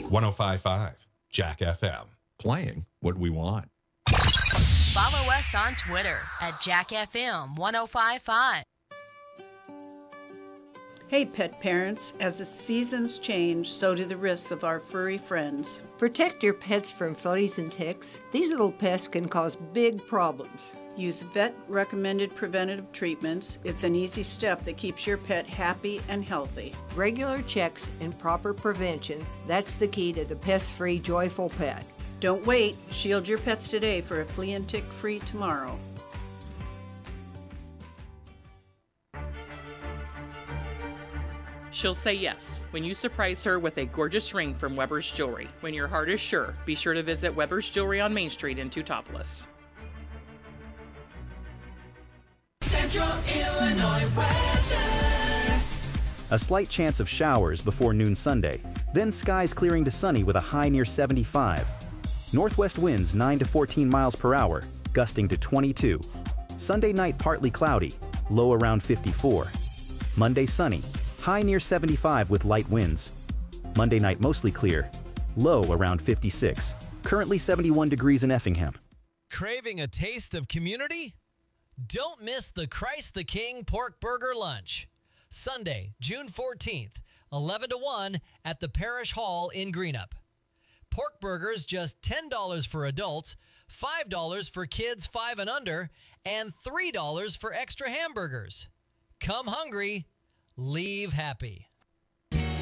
105.5 Jack FM. Playing what we want. Follow us on Twitter at JackFM1055. Hey, pet parents, as the seasons change, so do the risks of our furry friends. Protect your pets from fleas and ticks. These little pests can cause big problems. Use vet-recommended preventative treatments. It's an easy step that keeps your pet happy and healthy. Regular checks and proper prevention, that's the key to the pest-free, joyful pet. Don't wait. Shield your pets today for a flea and tick-free tomorrow. She'll say yes when you surprise her with a gorgeous ring from Weber's Jewelry. When your heart is sure, be sure to visit Weber's Jewelry on Main Street in Teutopolis. Central Illinois weather. A slight chance of showers before noon Sunday, then skies clearing to sunny with a high near 75. Northwest winds 9 to 14 miles per hour, gusting to 22. Sunday night partly cloudy, low around 54. Monday sunny, high near 75 with light winds. Monday night mostly clear, low around 56. Currently 71 degrees in Effingham. Craving a taste of community? Don't miss the Christ the King Pork Burger Lunch. Sunday, June 14th, 11 to 1 at the Parish Hall in Greenup. Pork burgers just $10 for adults, $5 for kids 5 and under, and $3 for extra hamburgers. Come hungry, leave happy.